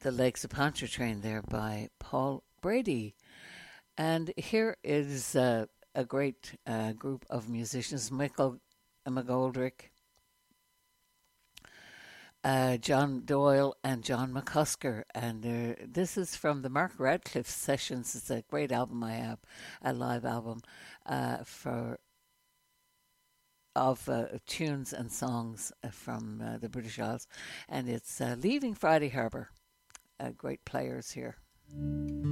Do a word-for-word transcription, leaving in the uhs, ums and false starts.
The Legs of Pontchartrain there by Paul Brady. And here is uh, a great uh, group of musicians, Michael McGoldrick, uh, John Doyle and John McCusker. And uh, this is from the Mark Radcliffe Sessions. It's a great album I have, a live album uh, for of uh, tunes and songs from uh, the British Isles. And it's uh, Leaving Friday Harbour. Uh, great players here.